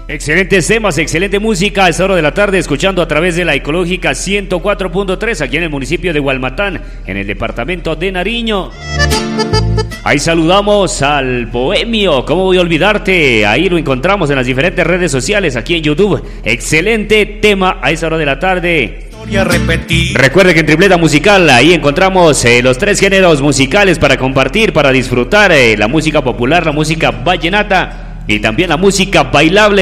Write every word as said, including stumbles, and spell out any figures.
Excelentes temas, excelente música a esta hora de la tarde, escuchando a través de la Ecológica ciento cuatro punto tres aquí en el municipio de Hualmatán, en el departamento de Nariño. Ahí saludamos al Bohemio, ¿cómo voy a olvidarte? Ahí lo encontramos en las diferentes redes sociales, aquí en YouTube. Excelente tema a esta hora de la tarde. Recuerde que en Tripleta Musical ahí encontramos eh, los tres géneros musicales para compartir, para disfrutar, eh, la música popular, la música vallenata y también la música bailable.